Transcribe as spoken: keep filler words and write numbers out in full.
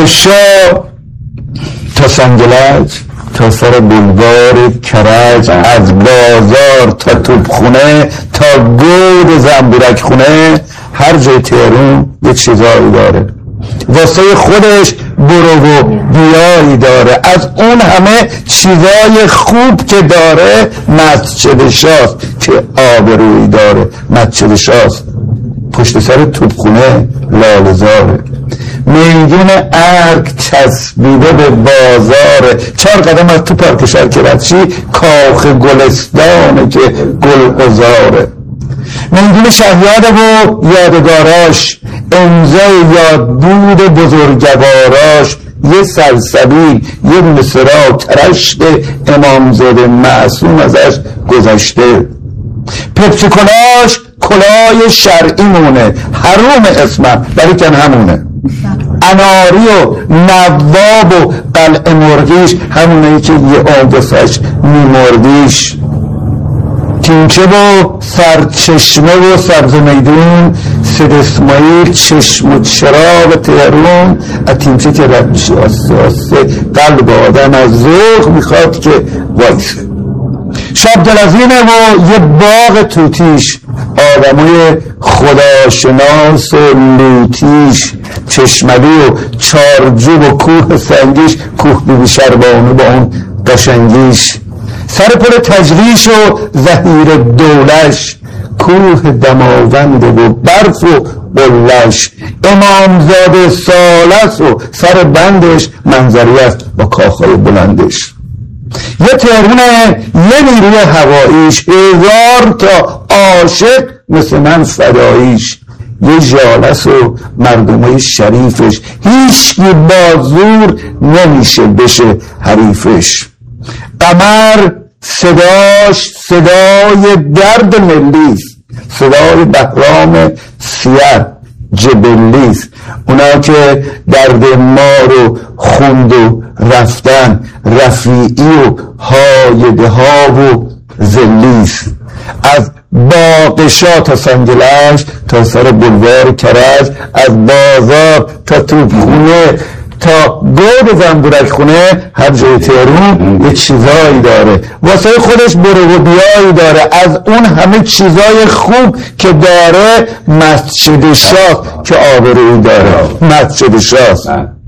شاه تا سنگلج، تا سر بلوار کرج، از بازار تا توپخونه تا گود زنبورک خونه، هر جای تهرون یه چیزایی داره، واسه خودش برو و بیایی داره. از اون همه چیزای خوب که داره مسجد شاست که آبرویی داره. مسجد شاست پشت سر توپخونه لاله‌زاره، میدون ارگ چسبیده به بازاره، چهار قدم از تو پارک شرکرچی کاخ گلستانه که گلعذاره. میدون شهیاد و یادگاراش، امضای یادبود بزرگواراش، یه سلسبیل یه مصرا ترشت امامزاده معصوم ازش گذشته. پپسی کلاش کلای شرعی مونه، حروم اسمم ولی کن همونه. اناری و نواب و قلعه مرگیش همونه که یه آدفش میمردیش. تینچه و سرچشمه و سبز میدون، سید اسماعیل چشم و چراغ تهرون. از تینچه که رد میشه آسته آسته قلب آدم از ذوق میخواد که وایسه. شب دلازینه و یه باغ توتیش، آدمای خداشناس و لوتیش. چشمدی و چارجوب و کوه سنگیش، کوه بیبی شربانو با اون قشنگیش. سر پل تجریش و زهیر دولش، کوه دماوند و برف و قلش. امامزاده سالس و سر بندش، منظری است با کاخهای بلندش. یه تهرونه یه نیروی هواییش، هزار تا عاشق مثل من فداییش. یه جالس و مردمای شریفش، هیچکی با زور نمیشه بشه حریفش. قمر صداش صدای درد ملیست، صدای بهرام سیه جبلیست. اونا که درد ما رو خوند و رفتن، رفیعی و هایده ها و زلیست. از باقشا تا سنگلج، تا سر بلوار کرج، از بازار تا توپخونه تا گود زنبورک خونه، هر جای تهرون یه چیزایی داره، واسه خودش برو و بیایی داره. از اون همه چیزای خوب که داره مسجد شاست که آبرویی داره. مسجد شاست.